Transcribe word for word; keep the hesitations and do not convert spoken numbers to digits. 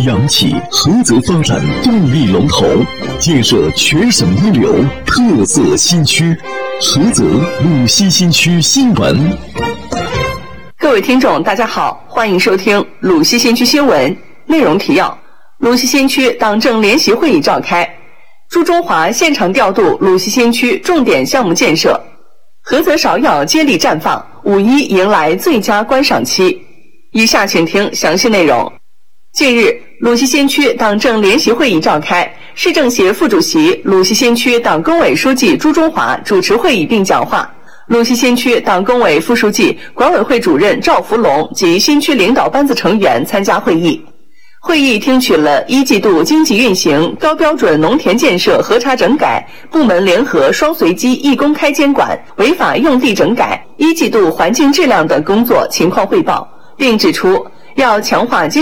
央企菏泽发展动力龙头，建设全省一流特色新区。菏泽鲁西新区新闻。 各位听众大家好，欢迎收听鲁西新区新闻。内容提要：鲁西新区党政联席会议召开，朱中华现场调度鲁西新区重点项目建设。菏泽芍药接力绽放，五一迎来最佳观赏期。以下请听详细内容。近日，鲁西新区党政联席会议召开，市政协副主席、鲁西新区党工委书记朱中华主持会议并讲话。鲁西新区党工委副书记、管委会主任赵福龙及新区领导班子成员参加会议。会议听取了一季度经济运行、高标准农田建设核查整改、部门联合双随机一公开监管、违法用地整改、一季度环境质量等工作情况汇报，并指出要强化经